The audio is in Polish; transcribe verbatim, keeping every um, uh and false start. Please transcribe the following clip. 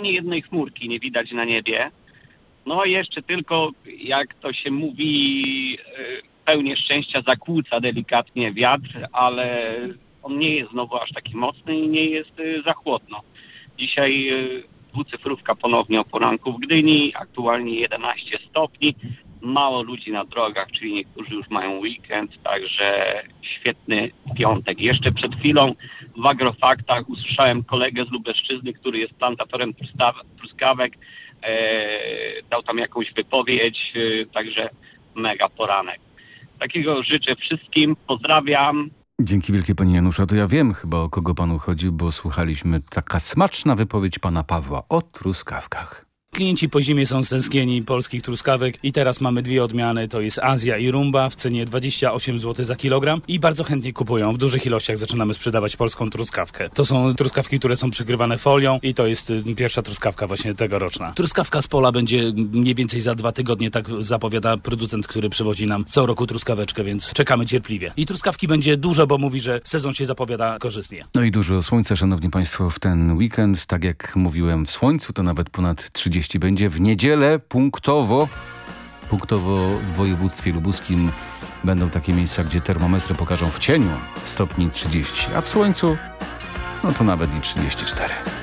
ani jednej chmurki nie widać na niebie. No jeszcze tylko, jak to się mówi, pełnię szczęścia zakłóca delikatnie wiatr, ale on nie jest znowu aż taki mocny i nie jest za chłodno. Dzisiaj dwucyfrówka ponownie o poranku w Gdyni, aktualnie jedenaście stopni. Mało ludzi na drogach, czyli niektórzy już mają weekend, także świetny piątek. Jeszcze przed chwilą w Agrofaktach usłyszałem kolegę z Lubelszczyzny, który jest plantatorem truskawek. E, dał tam jakąś wypowiedź, e, także mega poranek. Takiego życzę wszystkim, pozdrawiam. Dzięki wielkie, panie Janusza. To ja wiem chyba, o kogo panu chodzi, bo słuchaliśmy taka smaczna wypowiedź pana Pawła o truskawkach. Klienci po zimie są stęsknieni polskich truskawek i teraz mamy dwie odmiany, to jest Azja i Rumba w cenie dwadzieścia osiem złotych za kilogram i bardzo chętnie kupują. W dużych ilościach zaczynamy sprzedawać polską truskawkę. To są truskawki, które są przykrywane folią i to jest pierwsza truskawka właśnie tegoroczna. Truskawka z pola będzie mniej więcej za dwa tygodnie, tak zapowiada producent, który przywozi nam co roku truskaweczkę, więc czekamy cierpliwie. I truskawki będzie dużo, bo mówi, że sezon się zapowiada korzystnie. No i dużo słońca, szanowni państwo, w ten weekend. Tak jak mówiłem, w słońcu to nawet ponad trzydzieści będzie. W niedzielę punktowo, punktowo w województwie lubuskim będą takie miejsca, gdzie termometry pokażą w cieniu stopni trzydzieści, a w słońcu no to nawet i trzydzieści cztery.